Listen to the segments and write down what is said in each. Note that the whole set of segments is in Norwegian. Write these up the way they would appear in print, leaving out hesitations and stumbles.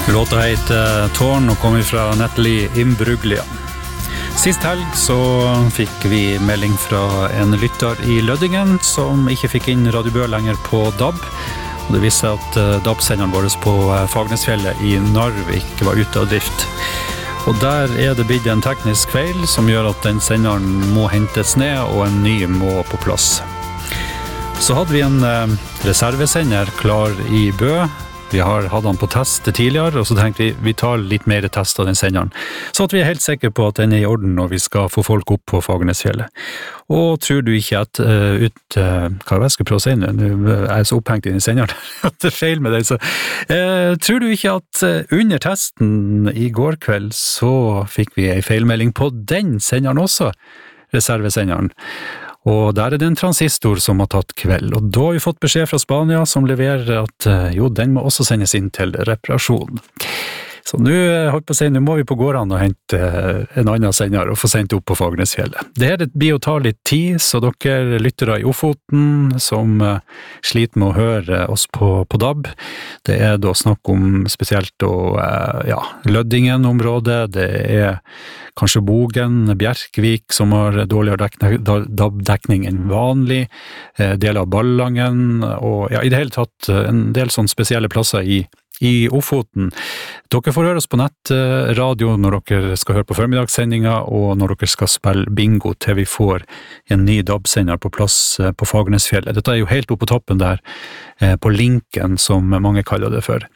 Låta heter Tårn og kommer fra Natalie Imbruglia. Sist helg så fikk vi melding fra en lytter i Lødingen som ikke fikk inn Radio Bø lenger på DAB. Og det viste seg at DAB-senderen vår på Fagernesfjellet i Narvik var ute av drift. Og der er det blitt en teknisk feil som gjør at den senderen må hentes ned og en ny må på plass. Så hadde vi en reservesender klar i Bø. Vi har hatt den på test tidligere, og så tenkte vi tar litt mer test av den senderen, så at vi er helt sikre på at den er i orden når vi skal få folk opp på Fagernesfjellet. Og tror du ikke at hva er det jeg skal prøve å si nå? Nå er jeg så opphengt i den senderen at det er feil med den, så tror du ikke at under testen i går kveld så fikk vi en feilmelding på den senderen også, reservesenderen. Og der er det en transistor som har tatt kveld, og da har vi fått beskjed fra Spania som leverer at jo, den må også sendes inn til reparasjon. Så nå, nå må vi på gården og hente en annen sender og få sendt opp på Fagernesfjellet. Det her blir å ta litt tid, så dere lyttere i Ofoten som sliter med å høre oss på DAB, det er da snakk om spesielt Lødingen-området, det er kanskje Bogen, Bjerkvik som har dårligere DAB-dekning enn vanlig, deler av Ballangen, og i det hele tatt en del sånne spesielle plasser i Ofoten. Dere får høre oss på nettradio når dere skal høre på formidagssendinga, og når dere skal spille bingo til vi får en ny DAB-sender på plass på Fagernesfjellet. Dette er jo helt oppe på toppen der, på linken som mange kaller det for.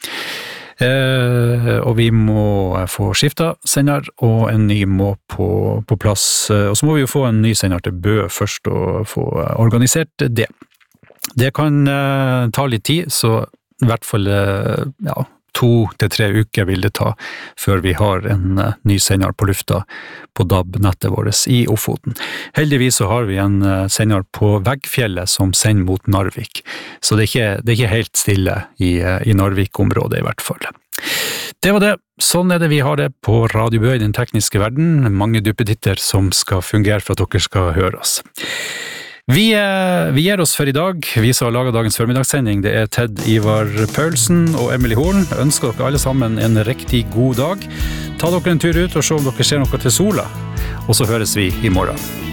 Og vi må få skifta sender, og en ny må på plass. Og så må vi jo få en ny sender til Bø først, og få organisert det. Det kan ta litt tid, så i hvert fall 2 til 3 uker vil det ta før vi har en ny sender på lufta på DAB-nettet vårt i Ofoten. Heldigvis så har vi en sender på Veggfjellet som sender mot Narvik, så det er ikke helt stille i Narvik-området i hvert fall. Det var det. Sånn er det vi har det på Radio Bø i den tekniske verden. Mange duppeditter som skal fungere for at dere skal høre oss. Vi gir oss for i dag. Vi som har laget dagens formidagssending, det er Ted Ivar Paulsen og Emily Horn. Ønsker dere alle sammen en riktig god dag. Ta dere en tur ut og se om dere ser noe til sola. Og så høres vi i morgen.